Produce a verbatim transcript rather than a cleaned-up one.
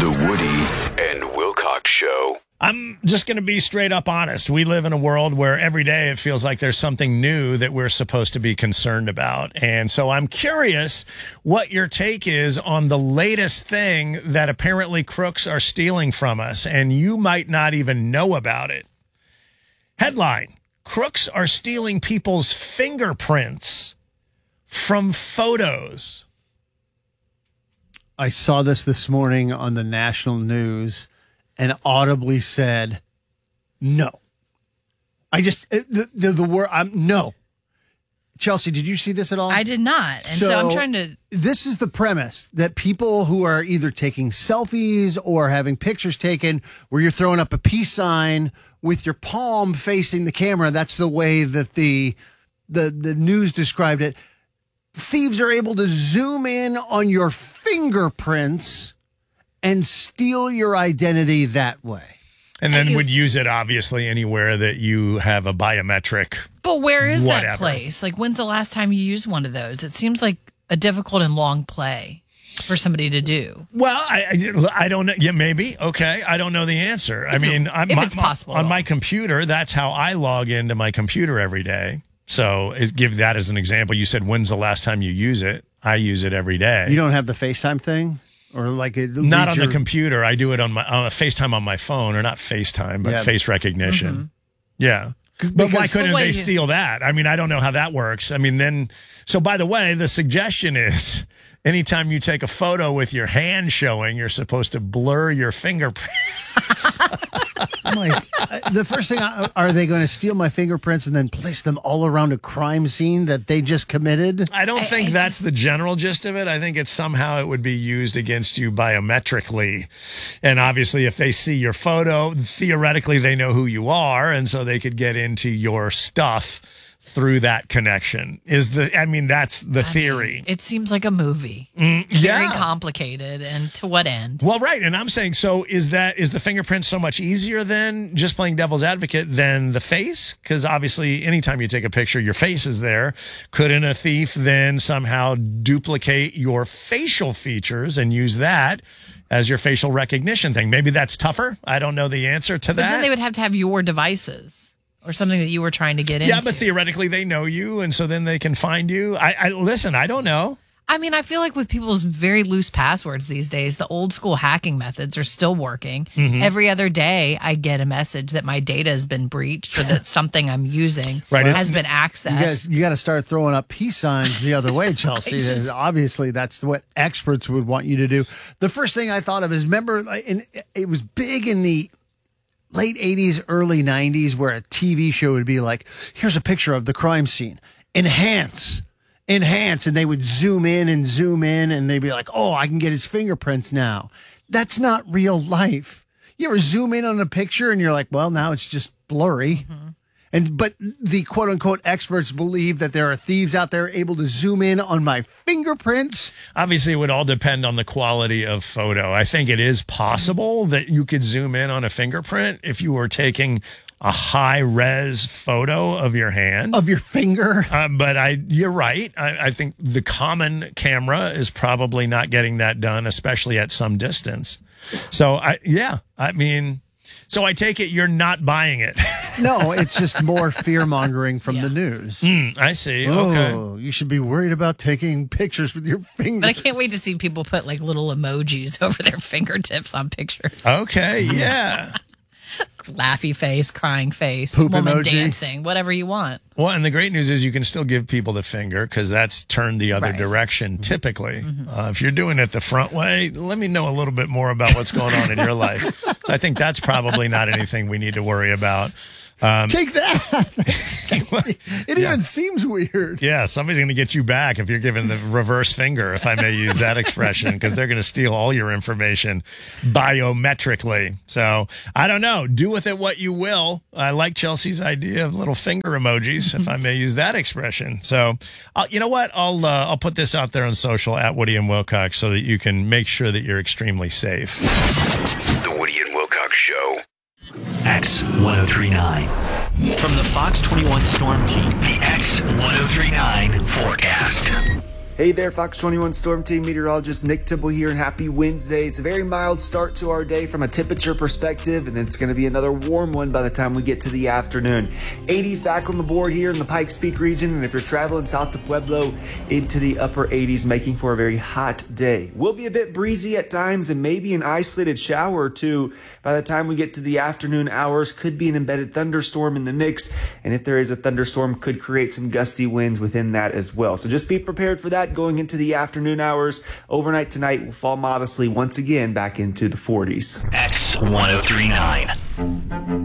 The Woody and Wilcox Show. I'm just going to be straight up honest. We live in a world where every day it feels like there's something new that we're supposed to be concerned about. And so I'm curious what your take is on the latest thing that apparently crooks are stealing from us, and you might not even know about it. Headline: crooks are stealing people's fingerprints from photos. I saw this this morning on the national news and audibly said, no. I just, the, the, the word, I'm, no. Chelsea, did you see this at all? I did not. And so, so I'm trying to. This is the premise that people who are either taking selfies or having pictures taken where you're throwing up a peace sign with your palm facing the camera. That's the way that the, the, the news described it. Thieves are able to zoom in on your fingerprints and steal your identity that way. And then would use it, obviously, anywhere that you have a biometric. But where is whatever. that place? Like, when's the last time you used one of those? It seems like a difficult and long play for somebody to do. Well, I, I, I don't know. Yeah, maybe. Okay. I don't know the answer. I mean, I'm, if my, it's possible. On my computer, that's how I log into my computer every day. So give that as an example. You said, when's the last time you use it? I use it every day. You don't have the FaceTime thing? Or like it Not on your... the computer. I do it on my uh, FaceTime on my phone, or not FaceTime, but yeah. face recognition. Mm-hmm. Yeah. But because why couldn't they you... steal that? I mean, I don't know how that works. I mean, then, so by the way, the suggestion is anytime you take a photo with your hand showing, you're supposed to blur your fingerprints. I'm like, the first thing, I, are they going to steal my fingerprints and then place them all around a crime scene that they just committed? I don't I, think I that's just... the general gist of it. I think it's somehow it would be used against you biometrically. And obviously, if they see your photo, theoretically, they know who you are. And so they could get into your stuff through that connection. Is the, I mean, that's the I theory. Mean, it seems like a movie. Mm, yeah. Very complicated. And to what end? Well, right. And I'm saying, so is that, is the fingerprint so much easier than just playing devil's advocate than the face? Because obviously, anytime you take a picture, your face is there. Couldn't a thief then somehow duplicate your facial features and use that as your facial recognition thing? Maybe that's tougher. I don't know the answer to but that. But then they would have to have your devices. Or something that you were trying to get into. Yeah, but theoretically they know you, and so then they can find you. I, I listen, I don't know. I mean, I feel like with people's very loose passwords these days, the old school hacking methods are still working. Mm-hmm. Every other day, I get a message that my data has been breached or that something I'm using right, has been accessed. You, guys, you got to start throwing up peace signs the other way, Chelsea. just, Obviously, that's what experts would want you to do. The first thing I thought of is, remember, and it was big in the late eighties, early nineties, where a T V show would be like, here's a picture of the crime scene. Enhance. Enhance. And they would zoom in and zoom in, and they'd be like, oh, I can get his fingerprints now. That's not real life. You ever zoom in on a picture and you're like, well, now it's just blurry. Mm-hmm. And but the quote unquote experts believe that there are thieves out there able to zoom in on my fingerprints. Obviously, it would all depend on the quality of photo. I think it is possible that you could zoom in on a fingerprint if you were taking a high res photo of your hand, of your finger. Uh, but I, you're right. I, I think the common camera is probably not getting that done, especially at some distance. So I, yeah, I mean. So I take it you're not buying it. No, it's just more fear-mongering from yeah. the news. Mm, I see. Oh, okay. You should be worried about taking pictures with your fingers. But I can't wait to see people put like little emojis over their fingertips on pictures. Okay, yeah. Laughy face, crying face, Poop woman emoji. dancing, whatever you want. Well, and the great news is you can still give people the finger because that's turned the other right. direction typically. Mm-hmm. Uh, if you're doing it the front way, let me know a little bit more about what's going on in your life. So I think that's probably not anything we need to worry about. Um, Take that. It yeah. even seems weird. Yeah, somebody's going to get you back if you're giving the reverse finger, if I may use that expression, because they're going to steal all your information biometrically. So I don't know. Do with it what you will. I like Chelsea's idea of little finger emojis, if I may use that expression. So uh, you know what? I'll uh, I'll put this out there on social at Woody and Wilcox so that you can make sure that you're extremely safe. The Woody and Wilcox Show. X ten thirty-nine. From the Fox twenty-one Storm Team, the X ten thirty-nine forecast. Hey there, Fox twenty-one Storm Team meteorologist Nick Temple here, and happy Wednesday. It's a very mild start to our day from a temperature perspective, and then it's going to be another warm one by the time we get to the afternoon. eighties back on the board here in the Pikes Peak region, and if you're traveling south to Pueblo, into the upper eighties, making for a very hot day. Will be a bit breezy at times and maybe an isolated shower or two by the time we get to the afternoon hours. Could be an embedded thunderstorm in the mix, and if there is a thunderstorm, could create some gusty winds within that as well. So just be prepared for that going into the afternoon hours. Overnight tonight will fall modestly once again back into the forties. X ten thirty-nine.